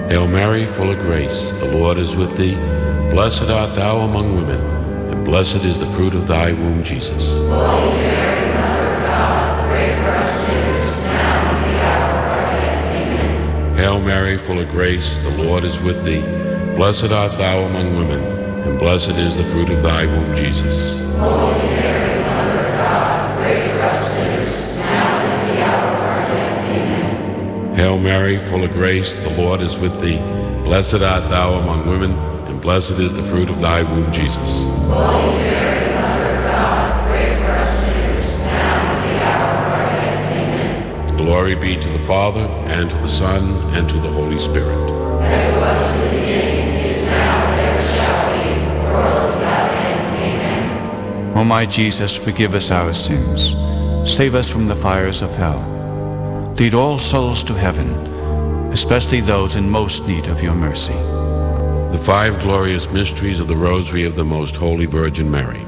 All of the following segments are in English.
Hail Mary, full of grace, the Lord is with thee. Blessed art thou among women, and blessed is the fruit of thy womb, Jesus. Holy Mary, Mother of God, pray for us sinners, now and at the hour of our death. Amen. Hail Mary, full of grace, the Lord is with thee. Blessed art thou among women, and blessed is the fruit of thy womb, Jesus. Holy Mary, Mother of God, pray for us sinners, now and at the hour of our death. Amen. Hail Mary, full of grace, the Lord is with thee. Blessed art thou among women, and blessed is the fruit of thy womb, Jesus. Holy Mary, Mother of God, pray for us sinners, now and at the hour of our death. Amen. Glory be to the Father, and to the Son, and to the Holy Spirit. As it was in the beginning, is now, and ever shall be, world without end. Amen. O my Jesus, forgive us our sins. Save us from the fires of hell. Lead all souls to heaven, especially those in most need of your mercy. The five glorious mysteries of the Rosary of the Most Holy Virgin Mary.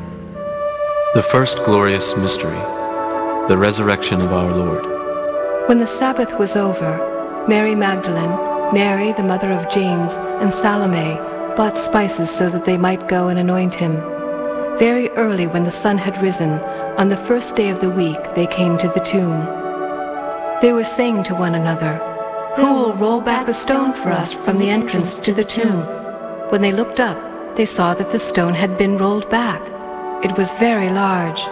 The first glorious mystery, the resurrection of our Lord. When the Sabbath was over, Mary Magdalene, Mary the mother of James, and Salome bought spices so that they might go and anoint him. Very early when the sun had risen, on the first day of the week, they came to the tomb. They were saying to one another, "Who will roll back the stone for us from the entrance to the tomb?" When they looked up, they saw that the stone had been rolled back. It was very large.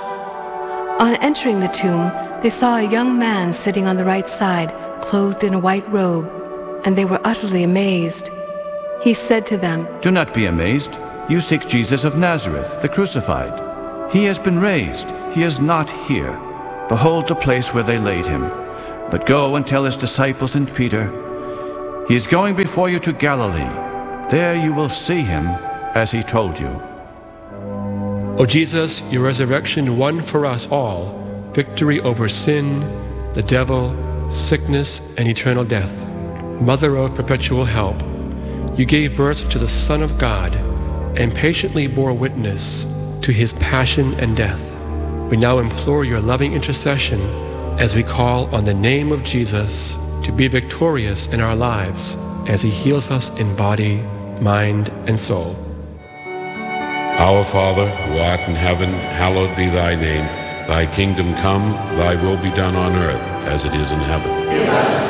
On entering the tomb, they saw a young man sitting on the right side, clothed in a white robe, and they were utterly amazed. He said to them, Do not be amazed. You seek Jesus of Nazareth, the crucified. He has been raised. He is not here. Behold the place where they laid him. But go and tell his disciples and Peter, he is going before you to Galilee. There you will see him as he told you. O Jesus, your resurrection won for us all victory over sin, the devil, sickness, and eternal death. Mother of perpetual help, you gave birth to the Son of God and patiently bore witness to his passion and death. We now implore your loving intercession as we call on the name of Jesus to be victorious in our lives as he heals us in body, mind, and soul. Our Father, who art in heaven, hallowed be thy name. Thy kingdom come, thy will be done on earth as it is in heaven. Give us